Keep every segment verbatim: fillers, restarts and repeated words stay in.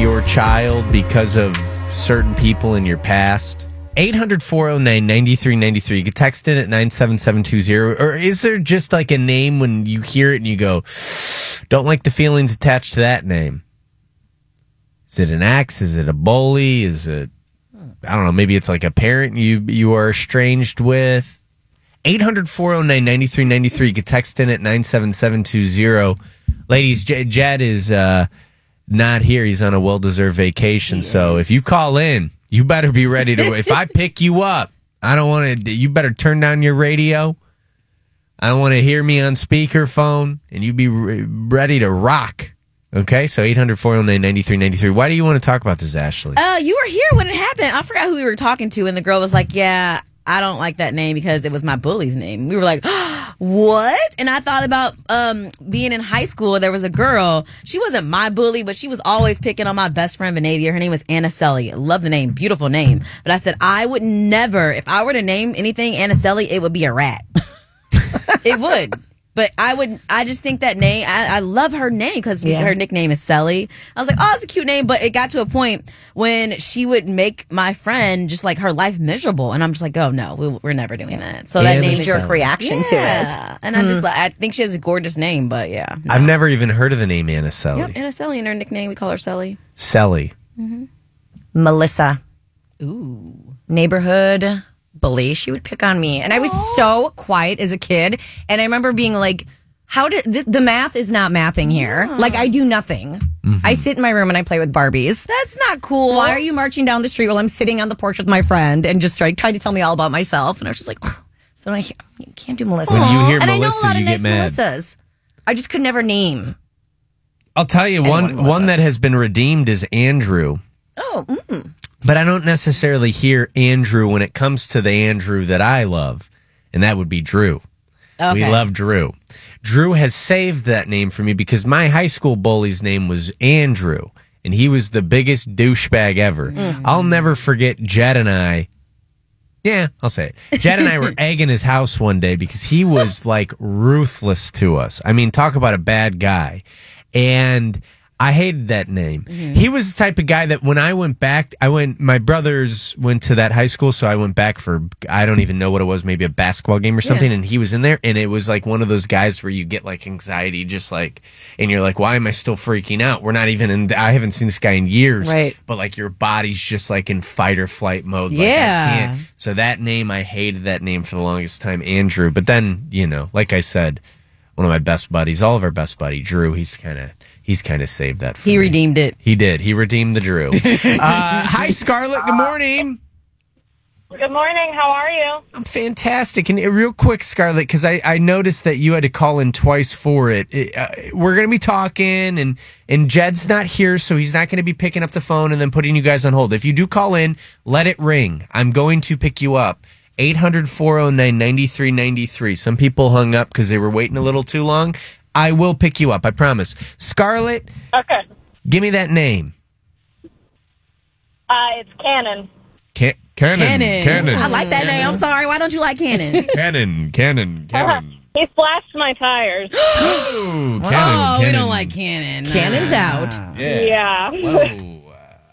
your child because of certain people in your past? eight hundred, four oh nine, nine three nine three. You can text in at nine seven seven two zero. Or is there just like a name when you hear it and you go, don't like the feelings attached to that name? Is it an ex? Is it a bully? Is it, I don't know, maybe it's like a parent you you are estranged with? eight hundred, four oh nine, nine three nine three. You can text in at nine seven seven two zero. Ladies, J- Jed is uh, not here. He's on a well-deserved vacation. Yes. So if you call in, you better be ready to, if I pick you up, I don't want to, you better turn down your radio. I don't want to hear me on speakerphone, and you be re- ready to rock. Okay, so eight hundred, four oh nine, nine three nine three. Why do you want to talk about this, Ashley? Uh, you were here when it happened. I forgot who we were talking to, and the girl was like, yeah, I don't like that name because it was my bully's name. We were like, what? And I thought about um, being in high school. There was a girl. She wasn't my bully, but she was always picking on my best friend, Vanavia. Her name was Anna Selly. Love the name. Beautiful name. But I said, I would never, if I were to name anything Anna Selly, it would be a rat. It would. But I would, I just think that name, I, I love her name because yeah. her nickname is Selly. I was like, oh, it's a cute name. But it got to a point when she would make my friend just like her life miserable. And I'm just like, oh, no, we, we're never doing yeah. that. So that Anna name is your reaction yeah. to it. And I just, I think she has a gorgeous name, but yeah. No. I've never even heard of the name Anna Selly. Yep, Anna Selly, and her nickname, we call her Selly. Selly. Mm-hmm. Melissa. Ooh. Neighborhood bully. She would pick on me. And I was Aww. so quiet as a kid. And I remember being like, how did this, the math is not mathing here. Yeah. Like, I do nothing. Mm-hmm. I sit in my room and I play with Barbies. That's not cool. Why are you marching down the street while I'm sitting on the porch with my friend and just like trying to tell me all about myself? And I was just like, oh. So I you can't do Melissa. When you hear and Melissa, I know a lot you of nice get mad. Melissas. I just could never name. I'll tell you, one Melissa. one that has been redeemed is Andrew. Oh, mm. But I don't necessarily hear Andrew when it comes to the Andrew that I love, and that would be Drew. Okay. We love Drew. Drew has saved that name for me because my high school bully's name was Andrew, and he was the biggest douchebag ever. Mm-hmm. I'll never forget Jed and I. Yeah, I'll say it. Jed and I were egging his house one day because he was like ruthless to us. I mean, talk about a bad guy. And I hated that name. Mm-hmm. He was the type of guy that when I went back, I went, my brothers went to that high school, so I went back for, I don't even know what it was, maybe a basketball game or something, yeah. and he was in there, and it was like one of those guys where you get like anxiety, just like, and you're like, why am I still freaking out? We're not even in, I haven't seen this guy in years, right? But like your body's just like in fight or flight mode. Like, yeah. I can't. So that name, I hated that name for the longest time, Andrew. But then, you know, like I said, one of my best buddies, all of our best buddy, Drew, he's kind of, He's kind of saved that for He me. redeemed it. He did. He redeemed the Drew. uh, hi, Scarlett. Good morning. Good morning. How are you? I'm fantastic. And uh, real quick, Scarlett, because I, I noticed that you had to call in twice for it. it uh, we're going to be talking, and, and Jed's not here, so he's not going to be picking up the phone and then putting you guys on hold. If you do call in, let it ring. I'm going to pick you up. eight hundred, four oh nine, nine three nine three. Some people hung up because they were waiting a little too long. I will pick you up, I promise. Scarlett, okay. Give me that name. Uh, it's Cannon. Can- Cannon. Cannon. Cannon. I like that name. I'm sorry. Why don't you like Cannon? Cannon. Cannon. Cannon. He slashed my tires. Ooh, Cannon. Oh, Cannon. we don't like Cannon. Cannon's out. Yeah. Yeah. Whoa.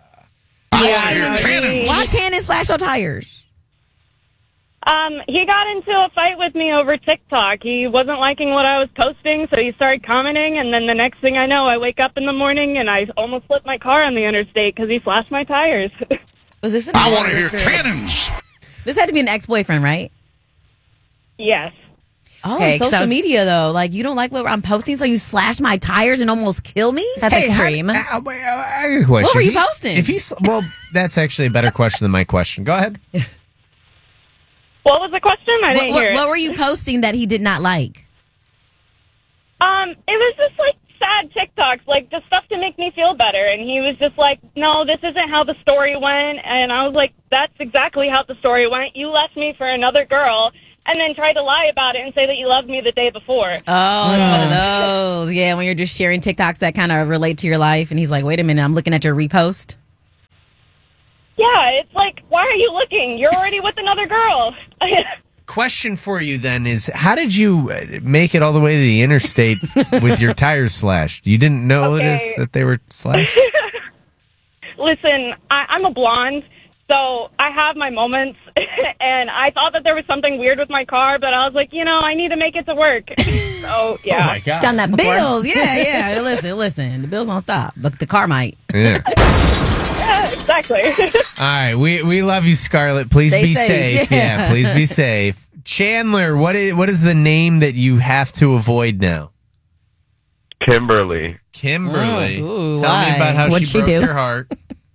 yeah. Why Cannon slash your tires? Um, he got into a fight with me over TikTok. He wasn't liking what I was posting, so he started commenting, and then the next thing I know, I wake up in the morning and I almost flipped my car on the interstate because he slashed my tires. Was this? An I want to hear cannons. This had to be an ex-boyfriend, right? Yes. Oh, hey, social was, media though. Like, you don't like what I'm posting, so you slash my tires and almost kill me? That's hey, extreme. How, uh, I, I, what were you he, posting? If he's well, that's actually a better question than my question. Go ahead. What was the question? I didn't what, hear what, it. what were you posting that he did not like? Um, it was just like sad TikToks, like just stuff to make me feel better. And he was just like, no, this isn't how the story went. And I was like, that's exactly how the story went. You left me for another girl and then tried to lie about it and say that you loved me the day before. Oh, it's one of those. Yeah, when you're just sharing TikToks that kind of relate to your life. And he's like, wait a minute, I'm looking at your repost. Yeah, it's like, why are you looking? You're already with another girl. Question for you then is, how did you make it all the way to the interstate with your tires slashed? You didn't notice Okay. that they were slashed? Listen, I, I'm a blonde, so I have my moments, and I thought that there was something weird with my car, but I was like, you know, I need to make it to work. So, yeah. Oh my God. Done that before. Bills, yeah, yeah. Listen, listen. The bills don't stop, but the car might. Yeah. Yeah, exactly. All right, we we love you, Scarlett. Please Stay be safe. safe. Yeah. Yeah. Please be safe. Chandler, what is what is the name that you have to avoid now? Kimberly. Kimberly. Oh, ooh, Tell why? me about how What'd she she broke do? your heart.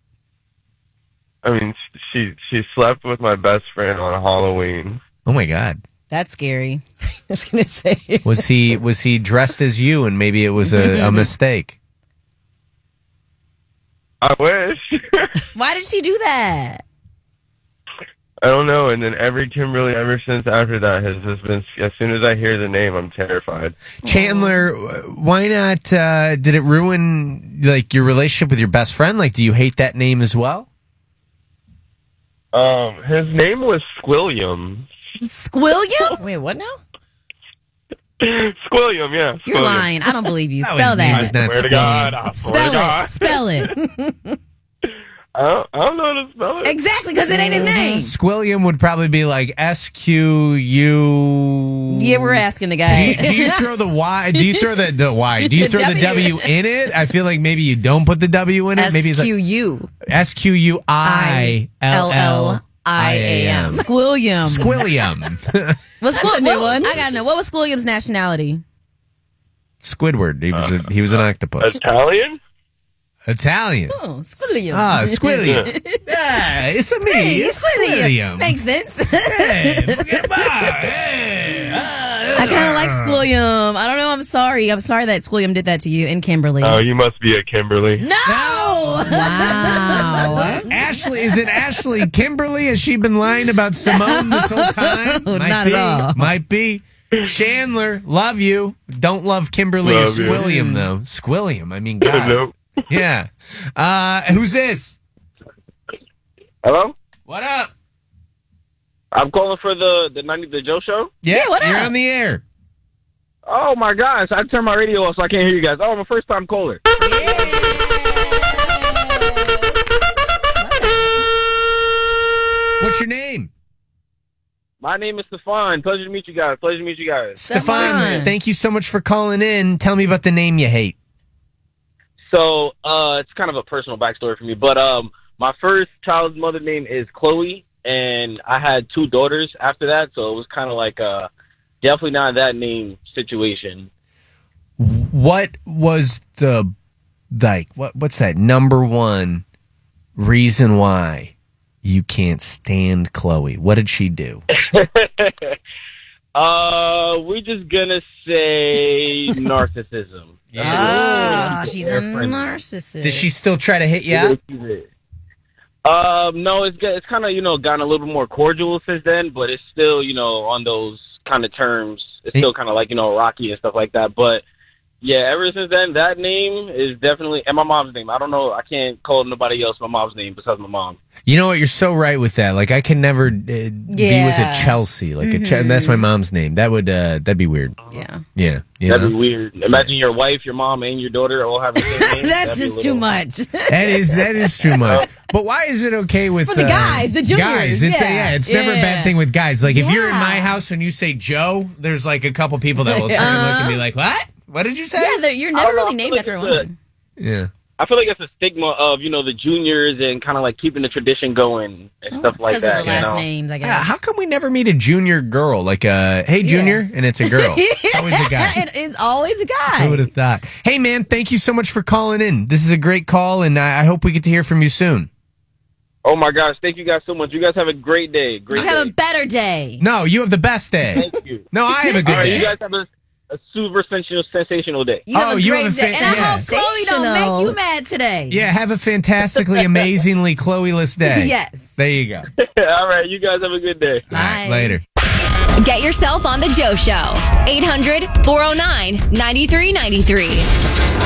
I mean, she she slept with my best friend on Halloween. Oh my God. That's scary. I was going to say. Was he was he dressed as you and maybe it was a, a mistake? I wish. Why did she do that? I don't know. And then every Kimberly ever since after that has just been, as soon as I hear the name, I'm terrified. Chandler, why not uh, did it ruin like your relationship with your best friend? Like do you hate that name as well? Um, his name was Squilliam. Squilliam? Wait, what now? Squilliam, yeah. You're Squilliam. lying. I don't believe you. That Spell was- name that. was not Swear to Squilliam. God. I swear to Spell God. it. Spell it. I don't, I don't know how to spell it. Exactly, because it ain't his name. Squilliam would probably be like S Q U. Yeah, we're asking the Do guy. you, do you throw the Y? Do you throw the, the Y? Do you The throw the W. W in it? I feel like maybe you don't put the W in it. Maybe it's S Q like U S Q U I L L I A M. Squilliam. Squilliam. What's That's a Squil- new what- one. I gotta know. What was Squilliam's nationality? Squidward. He was a, he was an octopus. Italian? Italian. Oh, Squilliam. Ah, Squilliam. Yeah, it's a me. Hey, It's Squilliam. Squilliam. Makes sense. Hey, forget about it. Hey, ah, I kind of like Squilliam. I don't know. I'm sorry. I'm sorry that Squilliam did that to you and Kimberly. Oh, you must be a Kimberly. no! Wow. Ashley, is it Ashley Kimberly? Has she been lying about Simone this whole time? No, Might not be. at all. Might be. Chandler, love you. Don't love Kimberly or Love you. Squilliam, though. Squilliam, I mean, God. Nope. Yeah. Uh, who's this? Hello? What up? I'm calling for the the ninety the Joe show. Yeah, Yeah, what you're up? on the air. Oh my gosh, I turned my radio off so I can't hear you guys. Oh, I'm a first time caller. What's your name? My name is Stefan. Pleasure to meet you guys. Pleasure to meet you guys. Stefan, Stefan. thank you so much for calling in. Tell me about the name you hate. So, uh, it's kind of a personal backstory for me, but um, my first child's mother name is Chloe, and I had two daughters after that, so it was kind of like uh, definitely not that name situation. What was the like what what's that number one reason why you can't stand Chloe? What did she do? uh, we're just gonna say narcissism. Oh, she's a Friendly. narcissist. Does she still try to hit you up? Um, no, it's get- it's kind of you know gotten a little bit more cordial since then, but it's still you know on those kind of terms. It's still kind of like you know rocky and stuff like that. But yeah, ever since then, that name is definitely and my mom's name. I don't know. I can't call nobody else my mom's name besides my mom. You know what? You're so right with that. Like I can never uh, be with a Yeah. Chelsea. Like a Ch- that's my mom's name. That would uh, that'd be weird. Yeah. Yeah, you That'd be know? weird. Imagine your wife, your mom, and your daughter all having the same name. That's That'd be a just too little- much. that is that is too much. But why is it okay with For the uh, guys, the juniors, Guys, it's a- yeah. yeah, it's never a Yeah. bad thing with guys. Like if you're in Yeah. my house and you say Joe, there's like a couple people that will turn and look and be like, "What? What did you say?" Yeah, they're- you're I never don't know, really I named feel after a like it's woman. Yeah. I feel like it's a stigma of you know the juniors and kind of like keeping the tradition going and stuff like Because that. of the you last know? names, I guess. Yeah, how come we never meet a junior girl? Like, uh, hey, junior, and it's a girl. It's always a guy. It is always a guy. Who would have thought? Hey, man, thank you so much for calling in. This is a great call, and I, I hope we get to hear from you soon. Oh my gosh, thank you guys so much. You guys have a great day. Great You have day. a better day. No, you have the best day. Thank you. No, I have a good All right, day. you guys have a, a super sensational, sensational day. You have Oh, a you great have a day. fan- And I yeah. hope Chloe don't Sensational. make you mad today. Yeah, have a fantastically, amazingly Chloe-less day. Yes. There you go. All right, you guys have a good day. All right, Bye. later. Get yourself on the Joe Show. eight hundred, four oh nine, nine three nine three.